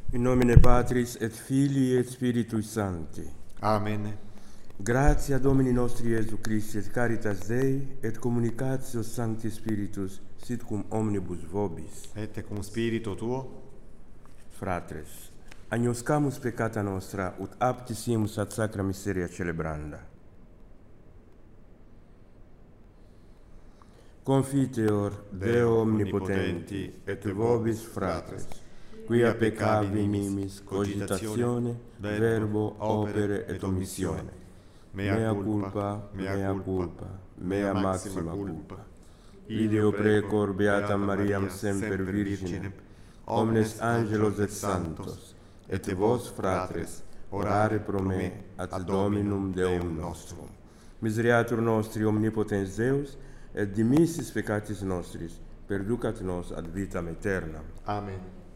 In nomine Patris et Filii et Spiritui Sancti. Amen. Gratia Domini nostri Iesu Christi et caritas Dei et communicatio Sancti Spiritus sit cum omnibus vobis. Et cum spiritu tuo, Fratres, agnoscamus peccata nostra ut aptisimus ad sacra miseria celebranda. Confiteor Deo omnipotenti et vobis fratres, quia peccavi mimis cogitatione, verbo, opere et omissione. Mea culpa, mea culpa, mea maxima culpa. Ideo precor beatam Mariam semper Virginem, omnes angelos et santos, et vos fratres, orare pro me ad Dominum Deum nostrum. Misereatur nostri omnipotens Deus, et dimissis peccatis nostris, perducat nos ad vitam aeternam. Amen.